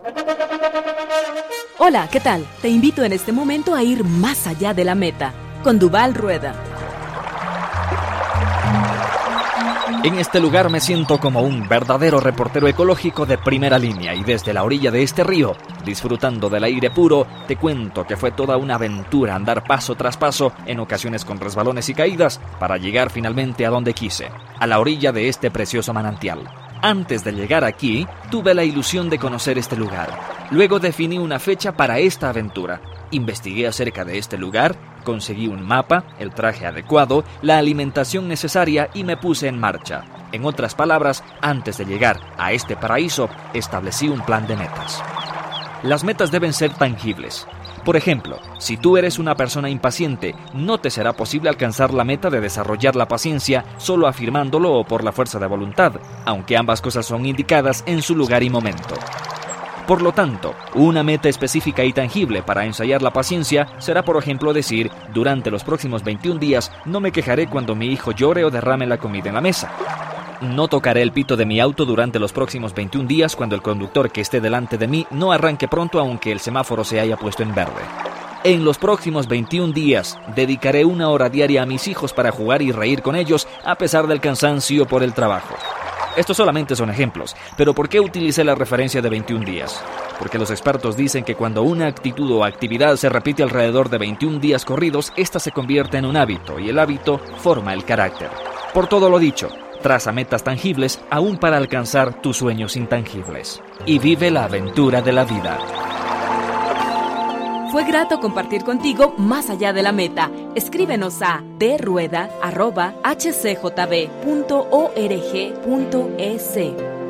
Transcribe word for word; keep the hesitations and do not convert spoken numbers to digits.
Hola, ¿qué tal? Te invito en este momento a ir más allá de la meta, con Duval Rueda. En este lugar me siento como un verdadero reportero ecológico de primera línea y desde la orilla de este río, disfrutando del aire puro, te cuento que fue toda una aventura andar paso tras paso, en ocasiones con resbalones y caídas, para llegar finalmente a donde quise, a la orilla de este precioso manantial. Antes de llegar aquí, tuve la ilusión de conocer este lugar. Luego definí una fecha para esta aventura. Investigué acerca de este lugar, conseguí un mapa, el traje adecuado, la alimentación necesaria y me puse en marcha. En otras palabras, antes de llegar a este paraíso, establecí un plan de metas. Las metas deben ser tangibles. Por ejemplo, si tú eres una persona impaciente, no te será posible alcanzar la meta de desarrollar la paciencia solo afirmándolo o por la fuerza de voluntad, aunque ambas cosas son indicadas en su lugar y momento. Por lo tanto, una meta específica y tangible para ensayar la paciencia será, por ejemplo, decir, durante los próximos veintiún días no me quejaré cuando mi hijo llore o derrame la comida en la mesa. No tocaré el pito de mi auto durante los próximos veintiún días cuando el conductor que esté delante de mí no arranque pronto aunque el semáforo se haya puesto en verde. En los próximos veintiún días dedicaré una hora diaria a mis hijos para jugar y reír con ellos a pesar del cansancio por el trabajo. Estos solamente son ejemplos, pero ¿por qué utilicé la referencia de veintiún días? Porque los expertos dicen que cuando una actitud o actividad se repite alrededor de veintiún días corridos, esta se convierte en un hábito y el hábito forma el carácter. Por todo lo dicho, traza metas tangibles aún para alcanzar tus sueños intangibles. Y vive la aventura de la vida. Fue grato compartir contigo más allá de la meta. Escríbenos a drueda arroba h c j b punto org punto e c.